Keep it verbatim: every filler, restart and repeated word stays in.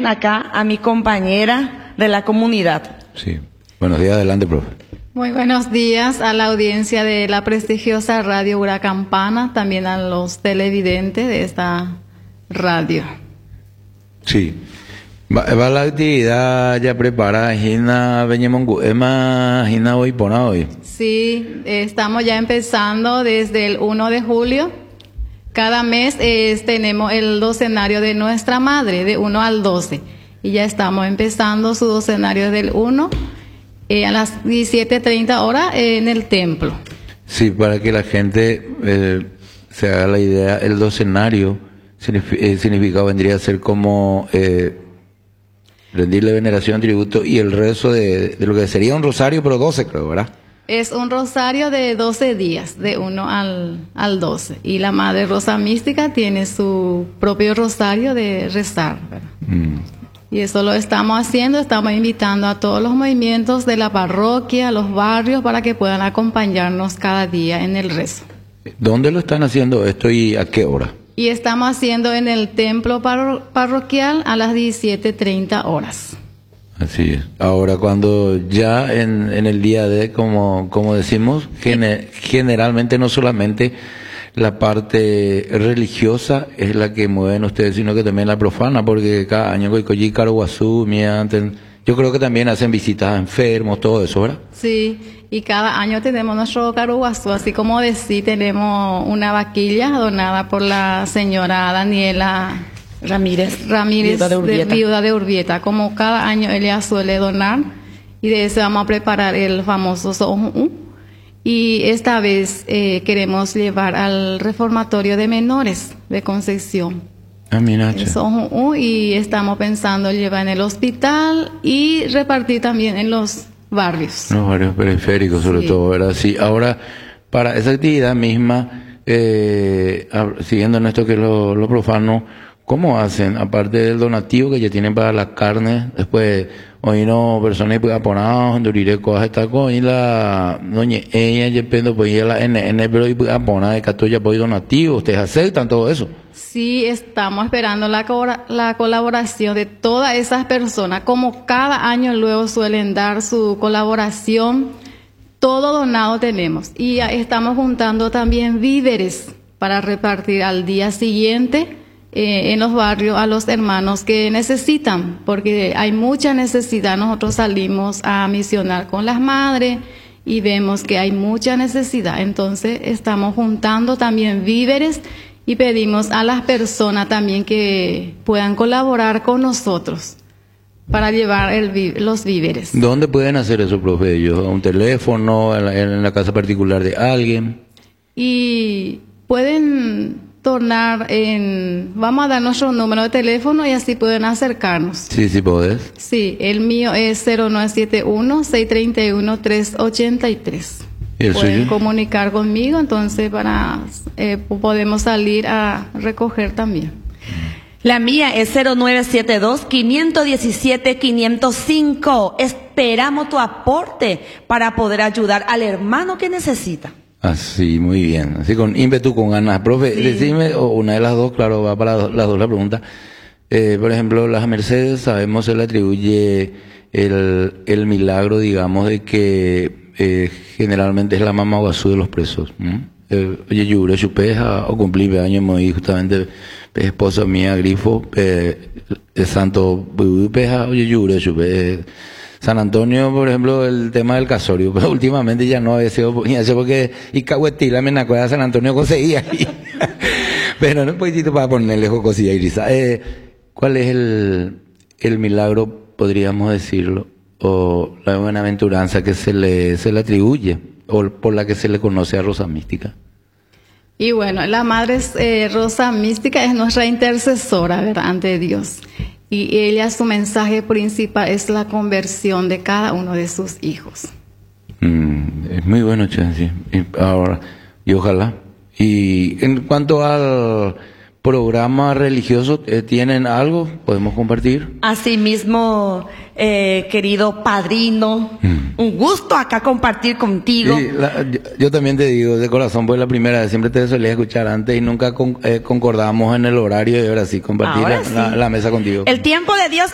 también acá a mi compañera de la comunidad. Sí. Buenos días, adelante, profe. Muy buenos días a la audiencia de la prestigiosa radio Huracampana, también a los televidentes de esta radio. Sí. Va, va la actividad ya preparada, Gina Beñemongu, Emma, Gina hoy por hoy. Sí, estamos ya empezando desde el primero de julio. Cada mes eh, tenemos el docenario de nuestra madre, de uno al doce. Y ya estamos empezando su docenario del uno eh, a las diecisiete treinta horas eh, en el templo. Sí, para que la gente eh, se haga la idea, el docenario significa, eh, significado vendría a ser como eh, rendirle veneración, tributo y el rezo de, de lo que sería un rosario, pero doce, creo, ¿verdad? Es un rosario de doce días, de uno al, al doce. Y la Madre Rosa Mística tiene su propio rosario de rezar, ¿verdad? Mm. Y eso lo estamos haciendo, estamos invitando a todos los movimientos de la parroquia, a los barrios, para que puedan acompañarnos cada día en el rezo. ¿Dónde lo están haciendo esto y a qué hora? Y estamos haciendo en el templo parro- parroquial a las diecisiete treinta horas. Así es. Ahora, cuando ya en, en el día de, como, como decimos, gene, generalmente no solamente la parte religiosa es la que mueven ustedes, sino que también la profana, porque cada año Goicoyí, Caruguazú, Mianten, yo creo que también hacen visitas a enfermos, todo eso, ¿verdad? Sí, y cada año tenemos nuestro Caruguazú, así como decía, tenemos una vaquilla donada por la señora Daniela Ramírez, Ramírez, viuda de Urbieta. De, viuda de Urbieta. Como cada año ella suele donar, y de eso vamos a preparar el famoso Sohun. Y esta vez eh, queremos llevar al reformatorio de menores de Concepción. Ah, mira, che. Sohun, y estamos pensando llevar en el hospital y repartir también en los barrios. Los barrios periféricos, sobre Sí. todo, ¿verdad? Sí, ahora, para esa actividad misma, eh, siguiendo en esto que es lo, lo profano, ¿cómo hacen? Aparte del donativo que ya tienen para la carne, después, hoy no, personas que aponados, durire cosas esta cosa, y la, doña, ella, yo pendo, pues, ella la N N, pero, y aponar de catoya, pues, donativo, ¿ustedes aceptan todo eso? Sí, estamos esperando la, co- la colaboración de todas esas personas, como cada año luego suelen dar su colaboración, todo donado tenemos, y ya estamos juntando también víveres para repartir al día siguiente, Eh, en los barrios a los hermanos que necesitan, porque hay mucha necesidad. Nosotros salimos a misionar con las madres y vemos que hay mucha necesidad, entonces estamos juntando también víveres y pedimos a las personas también que puedan colaborar con nosotros para llevar el vi- los víveres. ¿Dónde pueden hacer eso, profe? ¿Ellos? ¿A un teléfono? ¿En la, en la casa particular de alguien? Y pueden tornar en, vamos a dar nuestro número de teléfono y así pueden acercarnos. Sí, sí podés. Sí, el mío es cero nueve siete uno, seis tres uno, tres ocho tres. ¿Y el Pueden suyo? comunicar conmigo, entonces para eh, podemos salir a recoger también. La mía es cero nueve siete dos, cinco uno siete, cinco cero cinco. Esperamos tu aporte para poder ayudar al hermano que necesita. Así, muy bien. Así con ímpetu, con ganas. Profe, Sí. decime, o una de las dos, claro, va para las dos la pregunta. Eh, por ejemplo, las Mercedes, sabemos, se le atribuye el, el milagro, digamos, de que eh, generalmente es la mamá guazú de los presos. ¿Mm? Eh, oye, yo yo chupeja o cumplí años, muy justamente, esposa mía, grifo, eh, el santo, peja, oye, yo chupe. San Antonio, por ejemplo, el tema del casorio, pero últimamente ya no había sido porque y Cahuetila me acuerdo San Antonio conseguía ahí. Pero no un poquitito para ponerle jocosilla y risa. Eh, ¿Cuál es el, el milagro, podríamos decirlo, o la buenaventuranza que se le, se le atribuye, o por la que se le conoce a Rosa Mística? Y bueno, la Madre eh, Rosa Mística es nuestra intercesora, ¿verdad?, ante Dios. Y ella, su mensaje principal es la conversión de cada uno de sus hijos. Mm, es muy bueno, che, sí. Y ahora, y ojalá. Y en cuanto al programa religioso, eh, ¿tienen algo? ¿Podemos compartir? Asimismo, eh, querido padrino, Mm. un gusto acá compartir contigo. Sí, la- yo, yo también te digo de corazón, pues la primera vez, siempre te solía escuchar antes y nunca con, eh, concordamos en el horario y ahora sí compartir Ahora la, sí. la- la mesa contigo. El tiempo de Dios